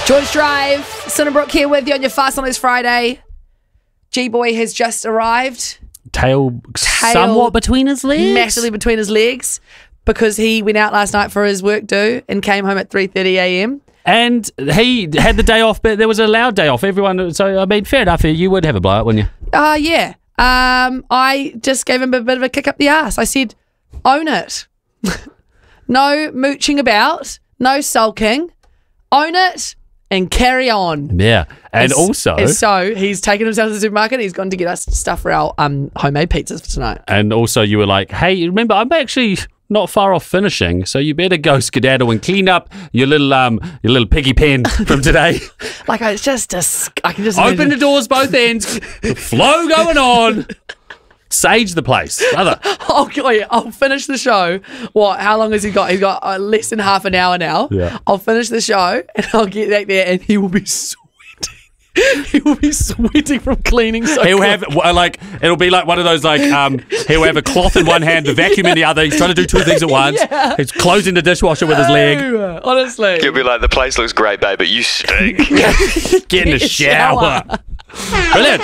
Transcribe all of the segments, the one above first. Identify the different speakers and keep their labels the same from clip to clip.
Speaker 1: George Drive, Cinnabrook here with you on your Fast on this Friday. G-Boy has just arrived.
Speaker 2: Tail somewhat between his legs.
Speaker 1: Massively between his legs, because he went out last night for his work do and came home at 3:30 a.m.
Speaker 2: And he had the day off, but there was a loud day off. Everyone, so I mean, fair enough. You would have a blowout, wouldn't you?
Speaker 1: Yeah. I just gave him a bit of a kick up the ass. I said, own it. No mooching about, no sulking. Own it and carry on.
Speaker 2: Yeah. And also...
Speaker 1: So he's taken himself to the supermarket. He's gone to get us stuff for our homemade pizzas for tonight.
Speaker 2: And also you were like, hey, remember, I'm actually not far off finishing, so you better go skedaddle and clean up your little piggy pen from today.
Speaker 1: Like, it's just I can just
Speaker 2: open the doors both ends. Flow going on. Sage the place, brother.
Speaker 1: I'll finish the show. What? How long has he got? He's got less than half an hour now.
Speaker 2: Yeah.
Speaker 1: I'll finish the show and I'll get back there and he will be sweating. He will be sweating from cleaning.
Speaker 2: He'll have it'll be like one of those he'll have a cloth in one hand, the vacuum in the other. He's trying to do two things at once. Yeah. He's closing the dishwasher with his leg.
Speaker 1: Honestly,
Speaker 3: he'll be like, the place looks great, babe, but you stink.
Speaker 2: Get in the shower. Brilliant.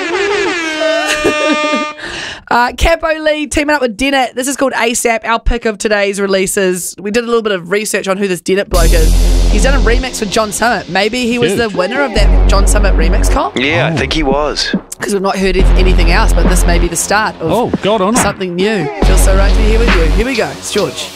Speaker 1: Capo Lee teaming up with Dennett. This is called ASAP, our pick of today's releases. We did a little bit of research on who this Dennett bloke is. He's done a remix with John Summit. Maybe he was the winner of that John Summit remix comp?
Speaker 3: Yeah, I think he was.
Speaker 1: Because we've not heard anything else, but this may be the start of
Speaker 2: God on
Speaker 1: something new. Feels so right to be here with you. Here we go. It's George.